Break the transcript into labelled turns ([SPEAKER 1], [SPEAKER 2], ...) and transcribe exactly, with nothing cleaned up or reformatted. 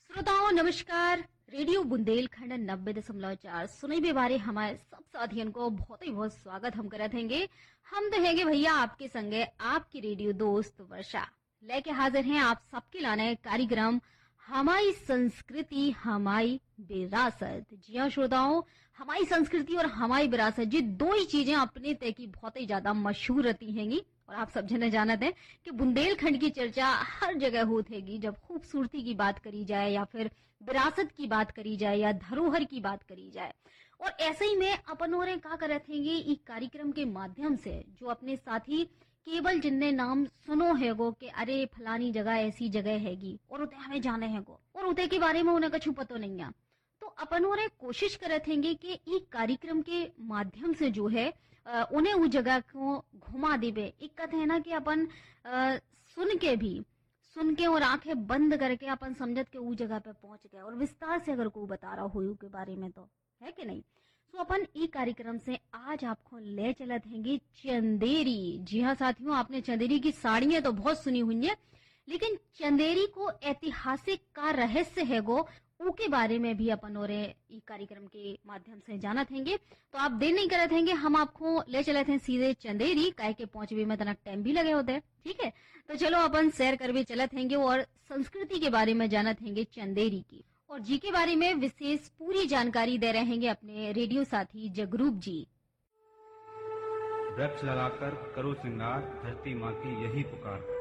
[SPEAKER 1] श्रोताओं नमस्कार। रेडियो बुंदेलखंड नब्बे दशमलव चार सुनई बारे हमारे सब साथियों को बहुत ही बहुत स्वागत हम करत हैंगे। हम तो हैंगे भैया आपके संगे आपकी रेडियो दोस्त वर्षा लेके हाजिर हैं आप सबके लाने कार्यक्रम हमारी संस्कृति हमारी विरासत। जी हाँ श्रोताओं, हमारी संस्कृति और हमारी विरासत ये दो ही चीजें अपने तय की बहुत ही ज्यादा मशहूर रहती हैंगी और आप सब जने जानते हैं कि बुंदेलखंड की चर्चा हर जगह होती हैगी। जब खूबसूरती की बात करी जाए या फिर विरासत की बात करी जाए या धरोहर की बात करी जाए, और ऐसे ही में अपन और क्या करते हैंगे इस कार्यक्रम के माध्यम से जो अपने साथी केवल जिनने नाम सुनो हैगो कि अरे फलानी जगह ऐसी जगह हैगी और उते हमें जाने हैगो और उते के बारे में उन्हें कछु पतो नहीं है, तो अपन और कोशिश करते हैंगे कि इस कार्यक्रम के माध्यम से जो है आ, उन्हें उस जगह को घुमा देवे। एक कहते है ना कि अपन आ, सुन के भी सुन के और आंखें बंद करके अपन समझत के उस जगह पे पहुंच गए और विस्तार से अगर कोई बता रहा हो के बारे में तो है कि नहीं। तो अपन ई कार्यक्रम से आज आपको ले चलत हैंगे चंदेरी। जी हाँ साथियों, आपने चंदेरी की साड़ियां तो बहुत सुनी हुई है, लेकिन चंदेरी को ऐतिहासिक का रहस्य है गो के बारे में भी अपन और ई कार्यक्रम के माध्यम से जानत हैंगे। तो आप देर नहीं करत हैंगे, हम आपको ले चलते हैं सीधे चंदेरी, काहे के पहुंचवे में तना टाइम भी लगे होते हैं। ठीक है, तो चलो अपन सैर कर भी चलत हैंगे और संस्कृति के बारे में जानत हैंगे चंदेरी की, और जी के बारे में विशेष पूरी जानकारी दे रहे हैं अपने रेडियो साथी जगरूप जी।
[SPEAKER 2] वृक्ष लगाकर करो श्रृंगार, धरती माँ की यही पुकार।